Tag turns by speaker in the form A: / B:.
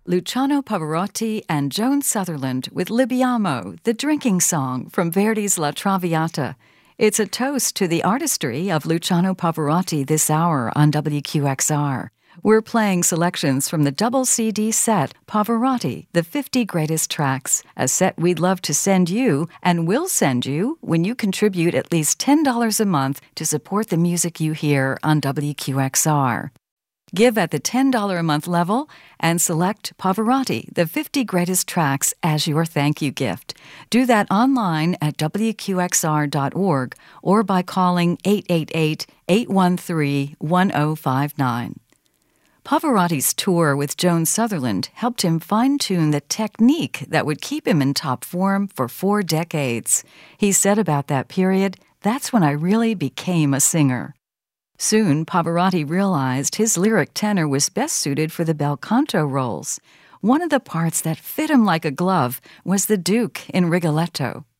A: Luciano Pavarotti and Joan Sutherland with Libiamo, the drinking song from Verdi's La Traviata. It's a toast to the artistry of Luciano Pavarotti this hour on WQXR. We're playing selections from the double CD set Pavarotti, the 50 Greatest Tracks, a set we'd love to send you and will send you when you contribute at least $10 a month to support the music you hear on WQXR. Give at the $10 a month level and select Pavarotti, the 50 Greatest Tracks as your thank you gift. Do that online at WQXR.org or by calling 888-813-1059. Pavarotti's tour with Joan Sutherland helped him fine-tune the technique that would keep him in top form for 4 decades. He said about that period, "That's when I really became a singer." Soon, Pavarotti realized his lyric tenor was best suited for the bel canto roles. One of the parts that fit him like a glove was the Duke in Rigoletto.